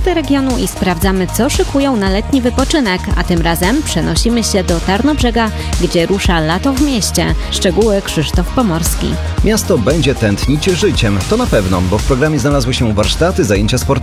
sporty regionu i sprawdzamy, co szykują na letni wypoczynek, a tym razem przenosimy się do Tarnobrzega, gdzie rusza Lato w mieście. Szczegóły Krzysztof Pomorski. Miasto będzie tętnić życiem, to na pewno, bo w programie znalazły się warsztaty, zajęcia sportowe,